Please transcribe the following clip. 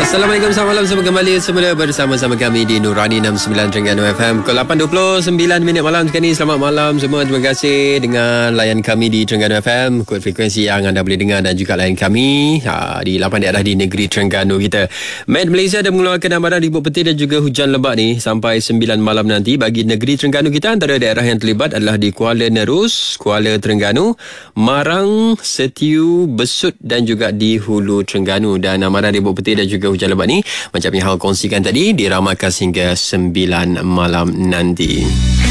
Assalamualaikum, selamat malam. Selamat kembali semula bersama-sama kami di Nurani 69 Terengganu FM. Pukul 8.29 minit malam sekarang ni. Selamat malam semua. Terima kasih dengan layan kami di Terengganu FM. Kod frekuensi yang anda boleh dengar dan juga layan kami di 8 daerah di negeri Terengganu kita. Met Malaysia dah mengeluarkan amaran ribut petir dan juga hujan lebat ni sampai 9 malam nanti bagi negeri Terengganu kita. Antara daerah yang terlibat adalah di Kuala Nerus, Kuala Terengganu, Marang, Setiu, Besut dan juga di Hulu Terengganu. Dan amaran ribut petir dan juga hujan lebat ni macam yang Hal kongsikan tadi diramalkan hingga 9 malam nanti.